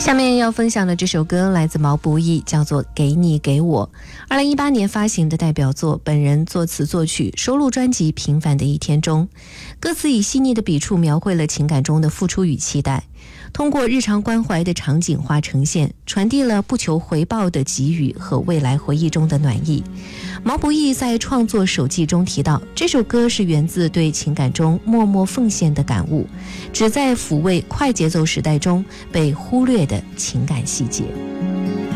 下面要分享的这首歌来自毛不易，叫做《给你给我》，2018年发行的代表作，本人作词作曲，收录专辑《平凡的一天》中。歌词以细腻的笔触描绘了情感中的付出与期待，通过日常关怀的场景化呈现，传递了不求回报的给予和未来回忆中的暖意。毛不易在创作手记中提到，这首歌是源自对情感中默默奉献的感悟，旨在抚慰快节奏时代中被忽略的情感细节。